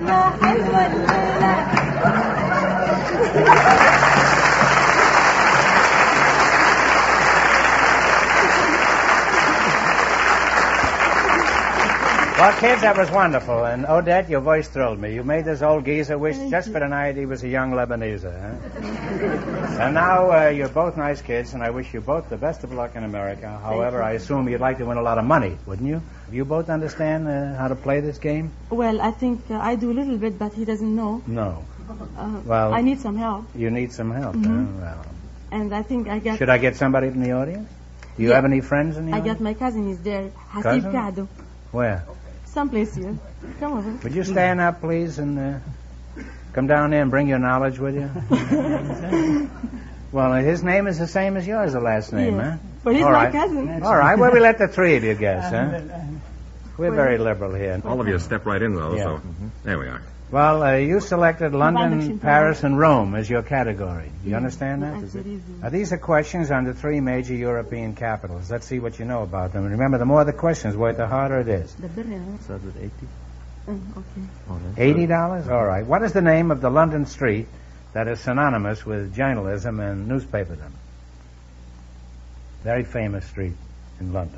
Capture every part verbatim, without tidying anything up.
يا حلوة الليلة. Well, kids, that was wonderful. And Odette, your voice thrilled me. You made this old geezer wish just for the night he was a young Lebanese, huh? And now uh, you're both nice kids, and I wish you both the best of luck in America. However, I assume you'd like to win a lot of money, wouldn't you? Do you both understand uh, how to play this game? Well, I think uh, I do a little bit, but he doesn't know. No. Uh, Well, I need some help. You need some help, Mhm. huh? Well, And I think I got... should I get somebody from the audience? Do you Yeah. have any friends in the I audience? got my cousin, he's there. Hasib Cousin? Kado. Where? Someplace here. Come over. Would you stand up, please, and uh, come down there and bring your knowledge with you? Well, his name is the same as yours, the last name, Yeah. huh? But he's All my right. cousin. All right, well, we let the three of you guess, huh? We're very liberal here. All of you step right in, though, Yeah. so there we are. Well, uh, you selected London, London, Paris, and Rome as your category. Do you understand that? That's very easy. Now, these are questions on the three major European capitals. Let's see what you know about them. Remember, the more the questions were, the harder it is. The birr, huh? Starts with eighty. Uh, okay. Eighty dollars? All right. What is the name of the London street that is synonymous with journalism and newspaperdom? Very famous street in London.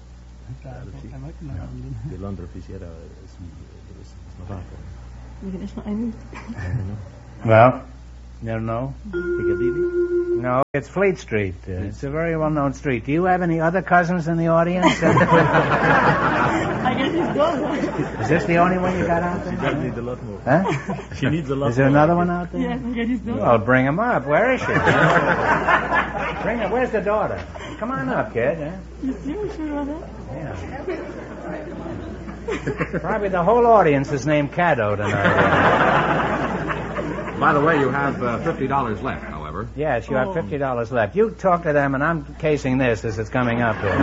في لندن في شارع اسمه اسمه يمكن ايش نقول؟ Well, you don't know? Piccadilly. No, it's Fleet Street. Uh, it's a very well-known street. Do you have any other cousins in the audience? I guess he's gone. Is this the only one you got out She there? does need a lot more. Huh? She needs a lot more. Is there another one out there? Yes, I guess he's gone. Well, bring him up. Where is she? Bring her. Where's the daughter? Come on up, kid. Huh? You serious about that? Yeah. Probably the whole audience is named Caddo tonight. By the way, you have uh, fifty dollars left, however. Yes, you Oh. have fifty dollars left. You talk to them, and I'm casing this as it's coming up here.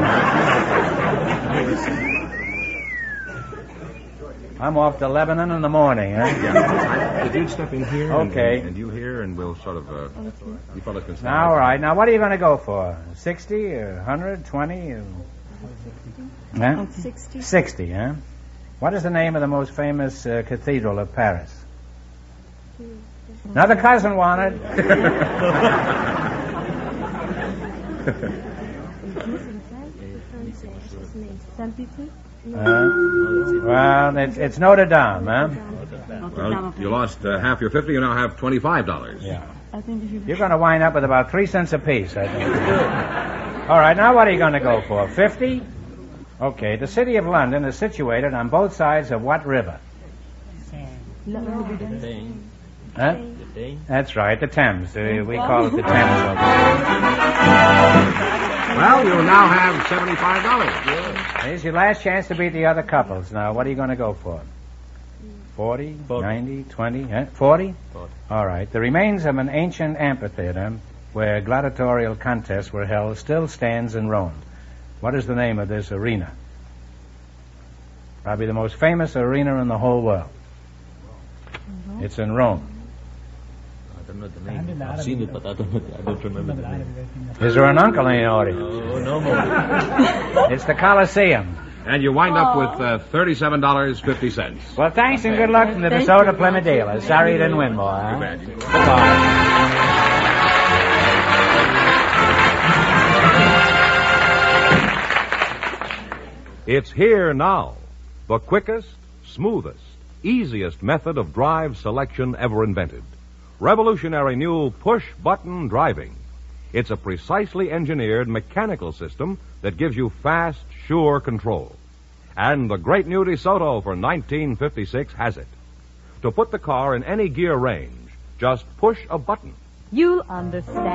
I'm off to Lebanon in the morning, huh? Yeah. If you'd step in here, and- Okay. and, and you here, and we'll sort of, uh, you fellas can stand Now, all up. right. Now, what are you going to go for? Sixty or one hundred, twenty? Or... Huh? Sixty. Sixty, huh? What is the name of the most famous uh, cathedral of Paris? Another cousin wanted. Saint Peter? Uh, well, it's, it's Notre Dame, huh? Well, you lost uh, half your fifty. You now have twenty-five dollars. Yeah. I think if you... You're going to wind up with about three cents apiece, I think. All right, now what are you going to go for? Fifty? Okay, the city of London is situated on both sides of what river? لا هو بدأ. Dane. Huh? The Dane. That's right, the Thames. Uh, we call it the Thames. Well, you now have seventy-five dollars. Here's your last chance to beat the other couples. Now, what are you going to go for? Forty? Forty. Ninety? Twenty? Huh? Forty? Forty. All right. The remains of an ancient amphitheater where gladiatorial contests were held still stands in Rome. What is the name of this arena? Probably the most famous arena in the whole world. It's in Rome. I don't know the name. I've seen it, but I don't know. I don't remember the name. Is there an uncle in the audience? Oh, no more. It's the Colosseum. And you wind up with uh, thirty-seven dollars and fifty cents. Well, thanks and good luck from the Thank DeSoto you. Plymouth dealer. Sorry you didn't win more, huh? Too bad. Goodbye. It's here now. The quickest, smoothest, easiest method of drive selection ever invented. Revolutionary new push-button driving. It's a precisely engineered mechanical system that gives you fast, sure control. And the great new DeSoto for nineteen fifty-six has it. To put the car in any gear range, just push a button. You'll understand.